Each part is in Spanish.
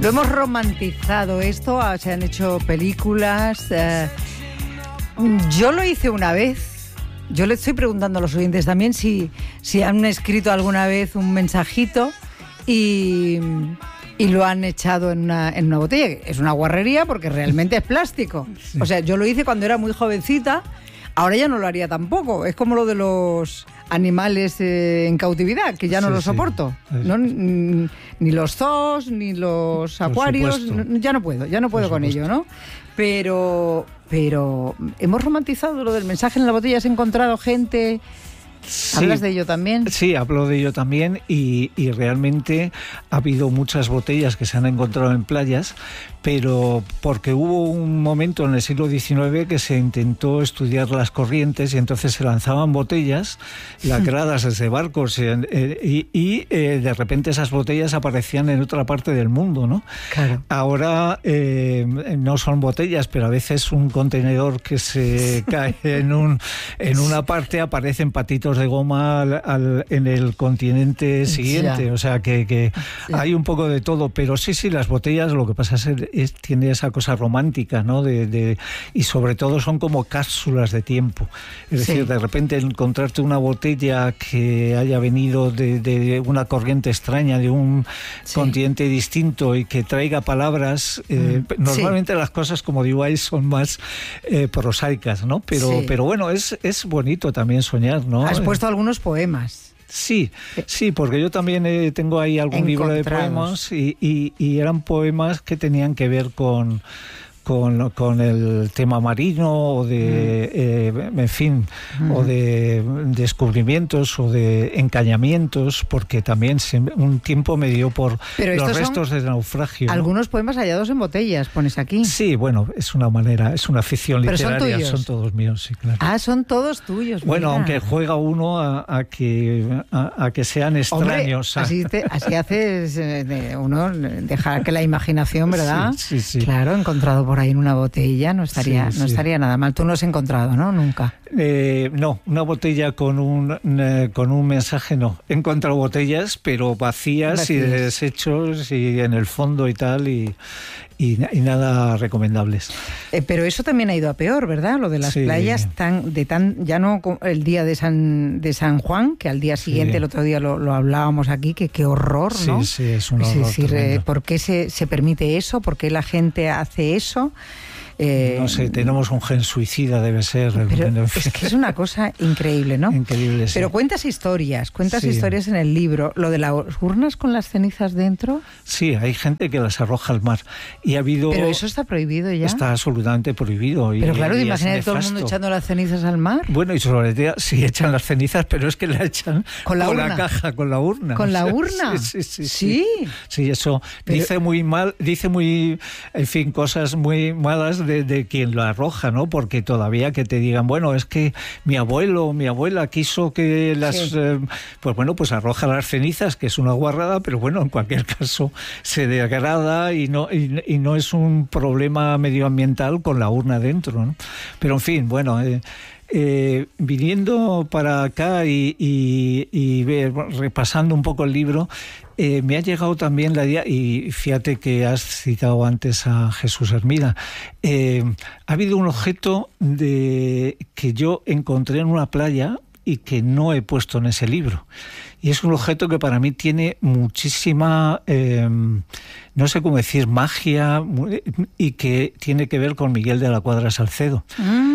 Lo hemos romantizado esto, se han hecho películas. Yo lo hice una vez. Yo le estoy preguntando a los oyentes también si han escrito alguna vez un mensajito y lo han echado en una botella. Es una guarrería porque realmente es plástico. Sí. O sea, yo lo hice cuando era muy jovencita. Ahora ya no lo haría tampoco. Es como lo de los animales en cautividad, que ya no lo soporto. ¿No? Ni los zoos, ni los acuarios. Ya no puedo con ello, ¿no? Pero hemos romantizado lo del mensaje en la botella. ¿Has encontrado gente? Sí, ¿hablas de ello también? Sí, hablo de ello también y realmente ha habido muchas botellas que se han encontrado en playas, pero porque hubo un momento en el siglo XIX que se intentó estudiar las corrientes y entonces se lanzaban botellas lacradas desde barcos y de repente esas botellas aparecían en otra parte del mundo, ¿no? Claro. Ahora no son botellas, pero a veces un contenedor que se cae en una parte aparecen patitos de goma en el continente siguiente, o sea que hay un poco de todo, pero sí, las botellas, lo que pasa tiene esa cosa romántica, ¿no? Y sobre todo son como cápsulas de tiempo, es decir, de repente encontrarte una botella que haya venido de una corriente extraña, de un continente distinto y que traiga palabras, normalmente las cosas, como digo ahí, son más prosaicas, ¿no? Pero bueno, es bonito también soñar, ¿no? Has puesto algunos poemas. Sí, porque yo también tengo ahí algún libro de poemas y eran poemas que tenían que ver con el tema marino o de, en fin, o de descubrimientos o de encañamientos, porque también un tiempo me dio por los restos de naufragio. Algunos poemas hallados en botellas, pones aquí. Sí, bueno, es una manera, es una ficción literaria. ¿Pero son tuyos? Son todos míos, sí, claro. Ah, son todos tuyos. Bueno, mira. Aunque juega uno a que sean extraños. Hombre, así haces uno dejar que la imaginación, ¿verdad? Sí. Claro, encontrado por ahí en una botella no estaría nada mal. Tú no has encontrado, ¿no? Nunca. No, una botella con un mensaje no. He encontrado botellas, pero vacías y de desechos y en el fondo y tal y nada recomendables. Pero eso también ha ido a peor, ¿verdad? Lo de las playas ya no el día de San Juan, que al día siguiente, el otro día lo hablábamos aquí, que qué horror, ¿no? Sí, es un horror. Es decir, ¿por qué se permite eso? ¿Por qué la gente hace eso? No sé, tenemos un gen suicida, debe ser. Pero es que es una cosa increíble, ¿no? Increíble, sí. Pero cuentas historias en el libro. ¿Lo de las urnas con las cenizas dentro? Sí, hay gente que las arroja al mar. Y ha habido... Pero eso está prohibido ya. Está absolutamente prohibido. Pero claro, imagínate todo el mundo echando las cenizas al mar. Bueno, y sobre todo, sí echan las cenizas, pero es que la echan con la caja, con la urna. ¿Con la urna? Sí, eso dice muy, en fin, cosas muy malas de quien lo arroja, ¿no? Porque todavía que te digan, bueno, es que mi abuelo o mi abuela quiso que las... pues arroja las cenizas, que es una guarrada, pero bueno, en cualquier caso se degrada y no es un problema medioambiental con la urna dentro, ¿no? Pero en fin, bueno... viniendo para acá y repasando un poco el libro, me ha llegado también la idea, y fíjate que has citado antes a Jesús Hermida, ha habido un objeto que yo encontré en una playa y que no he puesto en ese libro. Y es un objeto que para mí tiene muchísima, no sé cómo decir, magia, y que tiene que ver con Miguel de la Cuadra Salcedo.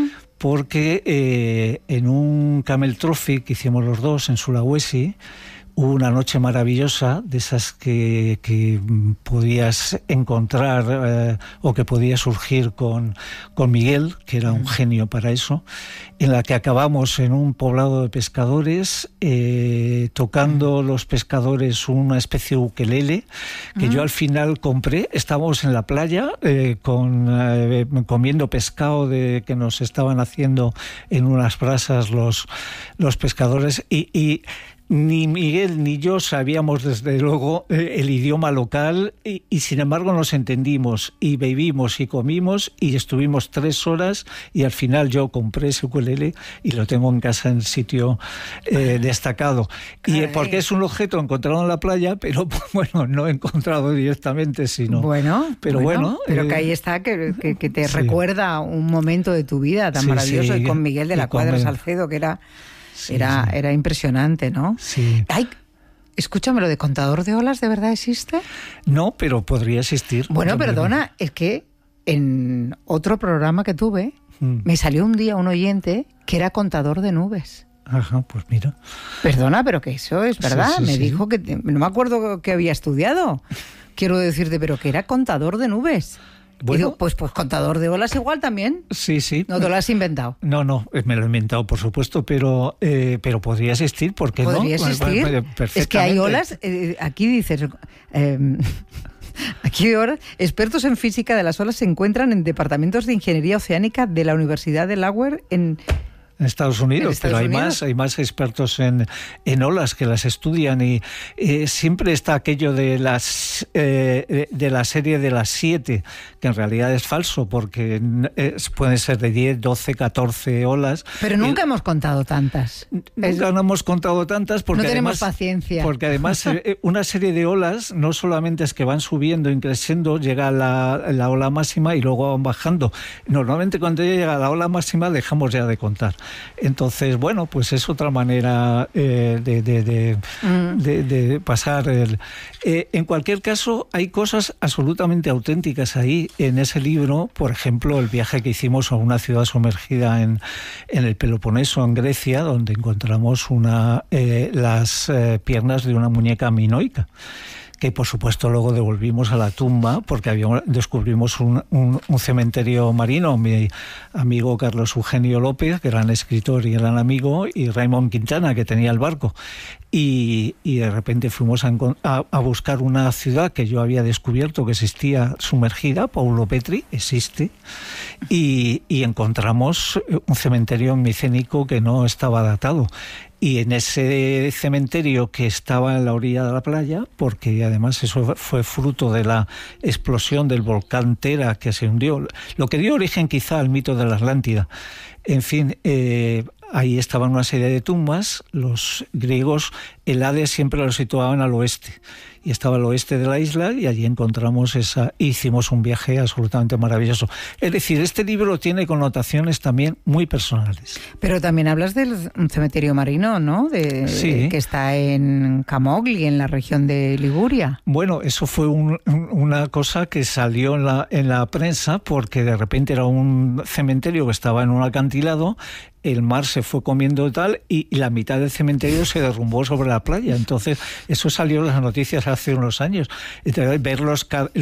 Porque en un Camel Trophy que hicimos los dos en Sulawesi, hubo una noche maravillosa, de esas que podías encontrar o que podía surgir con Miguel, que era un genio para eso, en la que acabamos en un poblado de pescadores, tocando los pescadores una especie de ukelele, que yo al final compré. Estábamos en la playa comiendo pescado que nos estaban haciendo en unas brasas los pescadores y Ni Miguel ni yo sabíamos desde luego el idioma local y sin embargo nos entendimos y bebimos y comimos y estuvimos 3 horas y al final yo compré ese ukelele y lo tengo en casa en sitio destacado. Y porque es un objeto encontrado en la playa, pero bueno, no he encontrado directamente, sino... Pero que ahí está, que te recuerda un momento de tu vida tan maravilloso, y con Miguel de la Cuadra Salcedo, que era impresionante, ¿no? Sí. Ay, escúchame, ¿lo de contador de olas de verdad existe? No, pero podría existir. Bueno, perdona, es que en otro programa que tuve me salió un día un oyente que era contador de nubes. Ajá, pues mira. Perdona, pero que eso es verdad. Sí, me dijo que... No me acuerdo que había estudiado. Quiero decirte, pero que era contador de nubes. Bueno, y digo, pues contador de olas igual también. Sí. No te lo has inventado. No, me lo he inventado, por supuesto, pero podría existir, ¿por qué no? Podría existir. Perfectamente. Es que hay olas, aquí dices... Aquí ahora, expertos en física de las olas se encuentran en departamentos de ingeniería oceánica de la Universidad de Delaware en Estados Unidos, pero hay más expertos en olas que las estudian y siempre está aquello de la serie de las 7, que en realidad es falso porque pueden ser de 10, 12, 14 olas. Pero nunca hemos contado tantas. Nunca no hemos contado tantas porque no tenemos además, paciencia. Porque además una serie de olas no solamente es que van subiendo, creciendo, llega la ola máxima y luego van bajando. Normalmente cuando llega a la ola máxima dejamos ya de contar. Entonces, bueno, pues es otra manera de pasar. En cualquier caso, hay cosas absolutamente auténticas ahí en ese libro. Por ejemplo, el viaje que hicimos a una ciudad sumergida en el Peloponeso, en Grecia, donde encontramos las piernas de una muñeca minoica, que por supuesto luego devolvimos a la tumba porque descubrimos un cementerio marino. Mi amigo Carlos Eugenio López, gran escritor y gran amigo, y Raymond Quintana, que tenía el barco. Y de repente fuimos a buscar una ciudad que yo había descubierto que existía sumergida, Paulo Petri, existe, y encontramos un cementerio micénico que no estaba datado. Y en ese cementerio que estaba en la orilla de la playa, porque además eso fue fruto de la explosión del volcán Tera que se hundió, lo que dio origen quizá al mito de la Atlántida. En fin, ahí estaban una serie de tumbas. Los griegos el Hades siempre lo situaban al oeste, y estaba al oeste de la isla, y allí encontramos hicimos un viaje absolutamente maravilloso. Es decir, este libro tiene connotaciones también muy personales. Pero también hablas del cementerio marino, ¿no? Sí. Que está en Camogli, en la región de Liguria. Bueno, eso fue una cosa que salió en la prensa, porque de repente era un cementerio que estaba en un acantilado, el mar se fue comiendo tal, y la mitad del cementerio se derrumbó sobre la playa. Entonces, eso salió en las noticias hace unos años. Entonces, ver los